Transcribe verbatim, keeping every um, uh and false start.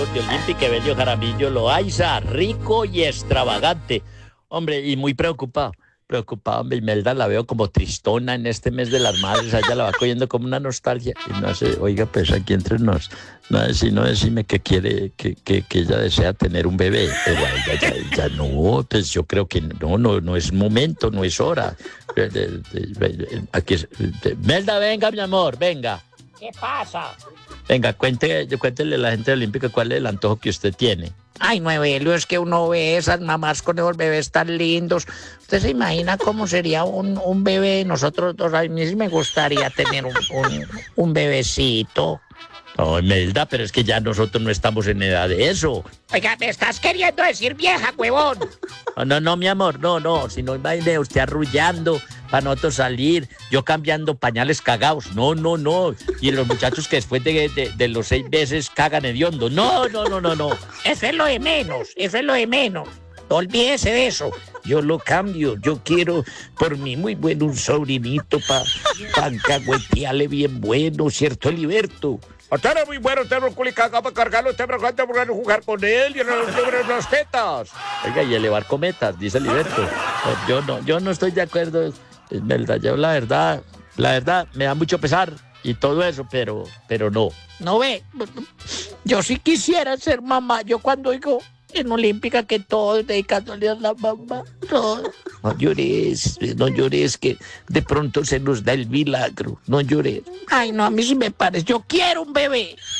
de Olímpica, Bello Jaramillo Loaiza, rico y extravagante. Hombre, y muy preocupado, preocupado, hombre, Imelda la veo como tristona en este mes de las madres, a ella la va cogiendo como una nostalgia, y no sé, oiga, pues aquí entre nos, no es sino decirme que quiere, que, que, que ella desea tener un bebé, pero a ella ya, ya no, pues yo creo que no, no, no es momento, no es hora. Aquí es, Imelda, venga, mi amor, venga. ¿Qué pasa? Venga, cuente, cuéntele a la gente olímpica cuál es el antojo que usted tiene. Ay, Noevelio, es que uno ve esas mamás con esos bebés tan lindos. ¿Usted se imagina cómo sería un, un bebé de nosotros dos? A mí sí me gustaría tener un, un, un bebecito. No, Imelda, pero es que ya nosotros no estamos en edad de eso. Oiga, ¿me estás queriendo decir vieja, huevón? No, no, no, mi amor, no, no. Si no, imagine usted arrullando para nosotros salir, yo cambiando pañales cagados. No, no, no. Y los muchachos que después de, de, de los seis meses cagan hediondo. No, no, no, no, no. Eso es lo de menos, eso es lo de menos. Olvídese de eso. Yo lo cambio, yo quiero por mí muy bueno un sobrinito para pa alcahuetearle bien bueno, ¿cierto, Heriberto? Usted era muy bueno, usted no culicaga para cargarlo, usted me encanta jugar con él y en los, los tetas. Oiga, y elevar cometas, dice Heriberto. Yo no, yo no estoy de acuerdo, Imelda, yo la verdad, la verdad, me da mucho pesar y todo eso, pero, pero no. No ve, yo sí quisiera ser mamá. Yo cuando digo en Olímpica que todo dedicándole a la mamá, todo. No llores, no llores, que de pronto se nos da el milagro, no llores. Ay, no, a mí sí me parece, yo quiero un bebé.